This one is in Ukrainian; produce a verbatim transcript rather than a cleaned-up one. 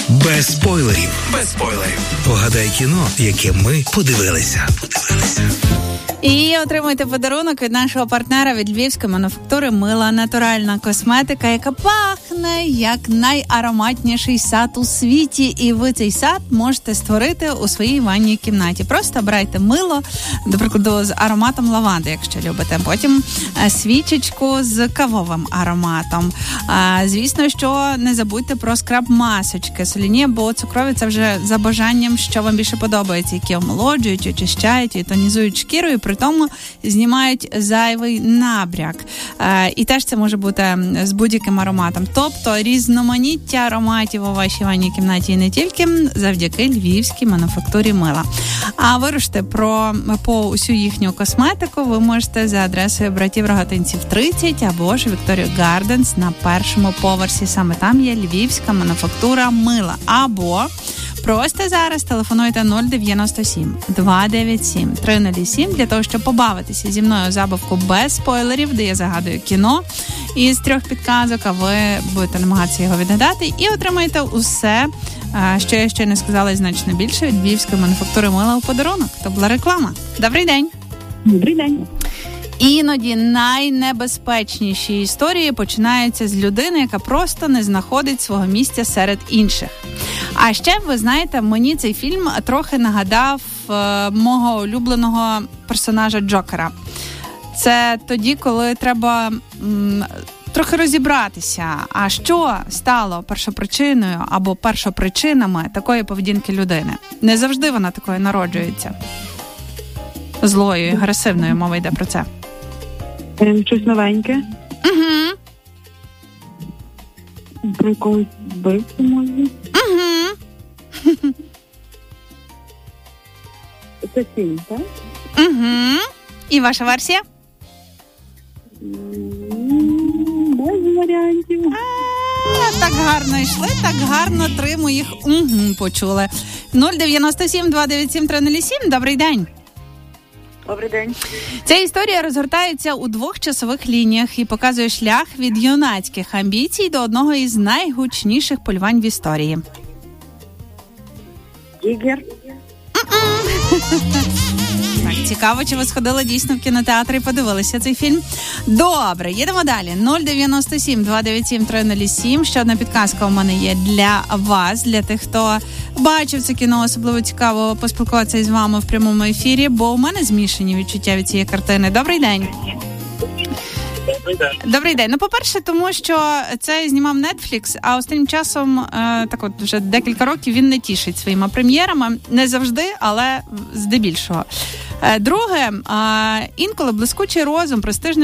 Без спойлерів. Без спойлерів. Погадай кіно, яке ми подивилися. Подивилися. І отримуйте подарунок від нашого партнера від львівської мануфактури «Мила». Натуральна косметика, яка пахне як найароматніший сад у світі. І ви цей сад можете створити у своїй ванній кімнаті. Просто брайте мило, до прикладу, з ароматом лаванди, якщо любите. Потім свічечку з кавовим ароматом. А, звісно, що не забудьте про скраб-масочки соляні або цукрові. Це вже за бажанням, що вам більше подобається, які омолоджують, очищають і тонізують шкіру, і при тому знімають зайвий набряк. Е, і теж це може бути з будь-яким ароматом. Тобто різноманіття ароматів у вашій ванній кімнаті і не тільки завдяки львівській мануфактурі «Мила». А вирушити про, по усю їхню косметику ви можете за адресою братів Рогатинців тридцять або ж Victoria Gardens на першому поверсі. Саме там є львівська мануфактура «Мила». Або просто зараз телефонуйте нуль дев'яносто сім два дев'ять сім три нуль сім для того, щоб побавитися зі мною забавку без спойлерів, де я загадую кіно із трьох підказок, а ви будете намагатися його відгадати і отримаєте усе, що я ще не сказала, і значно більше від львівської мануфактури «Мила» у подарунок. То була реклама. Добрий день. Добрий день. Іноді найнебезпечніші історії починаються з людини, яка просто не знаходить свого місця серед інших. А ще, ви знаєте, мені цей фільм трохи нагадав е, мого улюбленого персонажа Джокера. Це тоді, коли треба м, трохи розібратися, а що стало першопричиною або першопричинами такої поведінки людини. Не завжди вона такою народжується. Злою, агресивною, мова йде про це. Щось новеньке. Угу. Про когось вбивцю, може? Угу. Це фільм, так? Угу. І ваша версія? Без варіантів. А, так гарно йшли, так гарно три моїх угу почули. нуль дев'яносто сім два дев'ять сім три нуль сім. Добрий день. Добрий день. Ця історія розгортається у двох часових лініях і показує шлях від юнацьких амбіцій до одного із найгучніших полювань в історії. Ігор. Так, цікаво, чи ви сходили дійсно в кінотеатр і подивилися цей фільм? Добре, їдемо далі. нуль дев'яносто сім два дев'ять сім три нуль сім. Ще одна підказка у мене є для вас, для тих, хто бачив це кіно. Особливо цікаво поспілкуватися із вами в прямому ефірі, бо у мене змішані відчуття від цієї картини. Добрий день. Добрий день. Добрий день. Ну, по-перше, тому що це знімав Netflix, а останнім часом, е, так от вже декілька років, він не тішить своїми прем'єрами. Не завжди, але здебільшого. Е, друге, е, інколи блискучий розум, престижний